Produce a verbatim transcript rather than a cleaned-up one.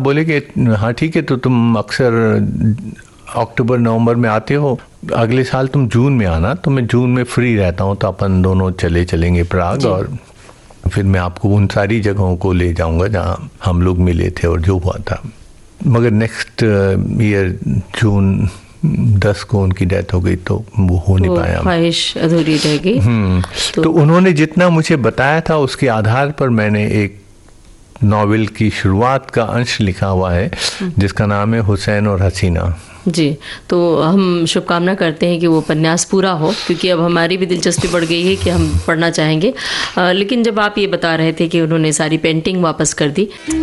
बोले कि हाँ ठीक है, तो तुम अक्सर अक्टूबर नवंबर में आते हो, अगले साल तुम जून में आना, तो मैं जून में फ्री रहता हूँ, तो अपन दोनों चले चलेंगे प्राग, और फिर मैं आपको उन सारी जगहों को ले जाऊंगा जहाँ हम लोग मिले थे और जो हुआ था। मगर नेक्स्ट ईयर जून दस को उनकी डेथ हो गई, तो वो हो नहीं पाया, ख्वाहिश अधूरी रह गई। तो, तो उन्होंने जितना मुझे बताया था उसके आधार पर मैंने एक नॉवेल की शुरुआत का अंश लिखा हुआ है जिसका नाम है हुसैन और हसीना। जी, तो हम शुभकामना करते हैं कि वो उपन्यास पूरा हो, क्योंकि अब हमारी भी दिलचस्पी बढ़ गई है कि हम पढ़ना चाहेंगे। आ, लेकिन जब आप ये बता रहे थे कि उन्होंने सारी पेंटिंग वापस कर दी,